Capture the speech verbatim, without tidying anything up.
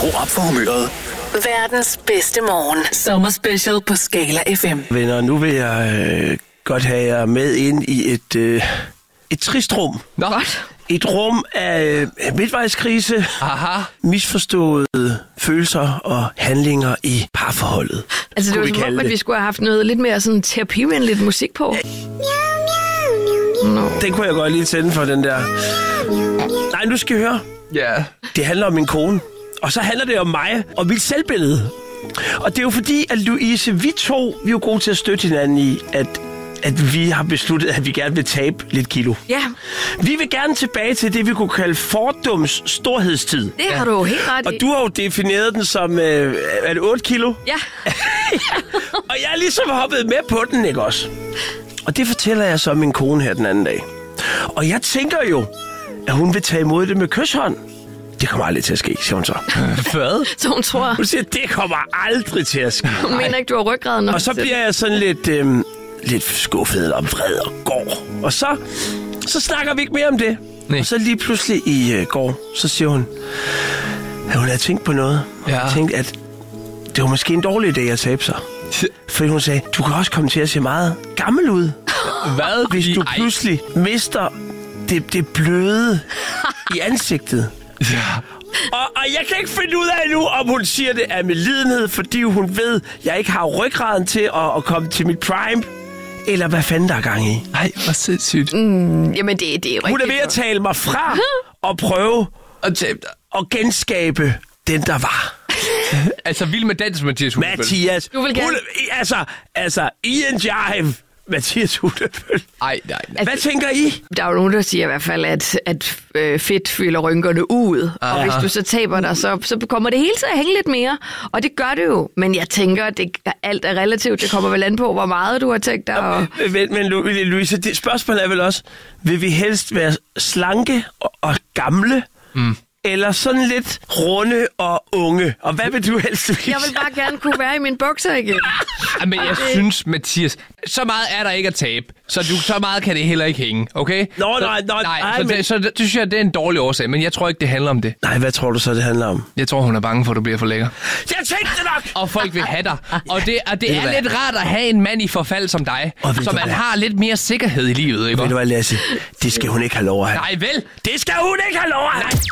Skru op for humøret. Verdens bedste morgen. Sommerspecial på Skala F M. Venner, nu vil jeg øh, godt have jer med ind i et, øh, et trist rum. Nå. Et rum af øh, midtvejskrise, Aha. misforståede følelser og handlinger i parforholdet. Altså det var som om, at vi skulle have haft noget lidt mere sådan terapivenligt musik på. No. Den kunne jeg godt lige tænde for, den der. Nej, nu skal I høre. Ja. Yeah. Det handler om min kone. Og så handler det om mig og mit selvbillede. Og det er jo fordi, at Louise, vi to, vi er jo gode til at støtte hinanden i, at, at vi har besluttet, at vi gerne vil tabe lidt kilo. Ja. Vi vil gerne tilbage til det, vi kunne kalde fordums storhedstid. Det har du jo helt ret i. Og du har jo defineret den som, øh, er det otte kilo? Ja. Ja. Og jeg er ligesom hoppet med på den, ikke også? Og det fortæller jeg så min kone her den anden dag. Og jeg tænker jo, at hun vil tage imod det med kyshånd. Det kommer aldrig til at ske, siger hun så. Hvad? Så hun tror... Hun siger, det kommer aldrig til at ske. Hun mener ikke, du har ryggraden nok. Og så bliver jeg sådan lidt, øh, lidt skuffet og vred og går. Og så, så snakker vi ikke mere om det. Nej. Og så lige pludselig i øh, går, så siger hun, at hun havde tænkt på noget. Ja. Hun tænkte, at det var måske en dårlig idé at tabe sig. Fordi hun sagde, du kan også komme til at se meget gammel ud. Hvad? Hvis du Ej. pludselig mister det, det bløde i ansigtet. Ja. Og, og jeg kan ikke finde ud af nu, om hun siger det af medlidenhed, fordi hun ved, jeg ikke har ryggraden til at, at komme til mit prime. Eller hvad fanden der er gang i. Ej, hvor sindssygt. Mm, jamen, det, det er rigtigt. Hun er ved at tale mig fra og prøve Og tabe dig. at genskabe den, der var. Altså, vild med dans, Mathias Hunebøl. Mathias. Du vil gerne- Hun, altså, altså, Ian Jive. Mathias Hunebøl. Ej, nej, nej. Hvad tænker I? Der er jo nogen, der siger i hvert fald, at, at øh, fedt fylder rynkerne ud. Aha. Og hvis du så taber dig, så, så kommer det hele til at hænge lidt mere. Og det gør det jo. Men jeg tænker, at det, alt er relativt. Det kommer vel an på, hvor meget du har tænkt dig. Og... Men, men Louise, det spørgsmål er vel også, vil vi helst være slanke og, og gamle? Mm. Eller sådan lidt runde og unge? Og hvad vil du helst? Jeg vil bare gerne kunne være i mine bukser igen. Ej, men jeg synes, Mathias, så meget er der ikke at tabe. Så, du, så meget kan det heller ikke hænge, okay? Nå, så, nej, nej, nej. nej, Så, men- det, så det, det synes jeg, det er en dårlig årsag, men jeg tror ikke, det handler om det. Nej, hvad tror du så, det handler om? Jeg tror, hun er bange for, at du bliver for lækker. Jeg tænkte det nok! Og folk vil have dig. Og det, og det Ved du er hvad? lidt rart at have en mand i forfald som dig, Og ved så du man hvad? har lidt mere sikkerhed i livet, ikke? Ved du hvad, Lasse? Det skal hun ikke have lov at have. Nej, vel? Det skal hun ikke have lov at have!